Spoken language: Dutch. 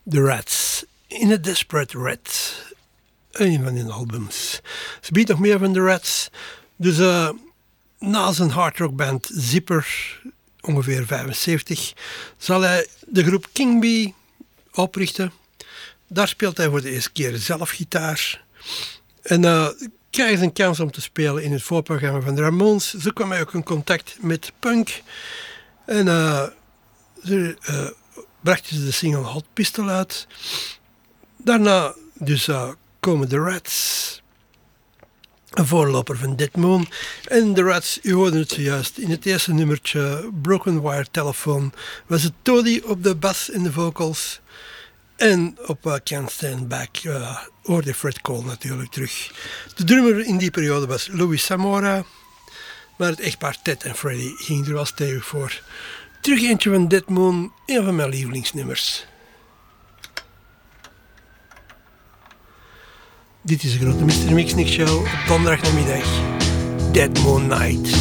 The Rats, In a Desperate Rat. Een van hun albums. Ze biedt nog meer van The Rats. Dus na zijn hardrockband Zipper, ongeveer 75, zal hij de groep King Bee oprichten. Daar speelt hij voor de eerste keer zelf gitaar. En krijgt een kans om te spelen in het voorprogramma van de Ramones. Zo kwam hij ook in contact met punk. En ze brachten ze de single Hot Pistol uit. Daarna dus komen de Rats, een voorloper van Dead Moon. En de Rats, u hoorde het zojuist, in het eerste nummertje Broken Wire Telephone was het Toddy op de bas en de vocals. En op Can't Stand Back hoorde Fred Cole natuurlijk terug. De drummer in die periode was Louis Samora, maar het echtpaar Ted en Freddy ging er wel stevig voor. Terug eentje van Dead Moon, een van mijn lievelingsnummers. Dit is de grote Mr. Mixnik Show op donderdagmiddag. Dead Moon Night.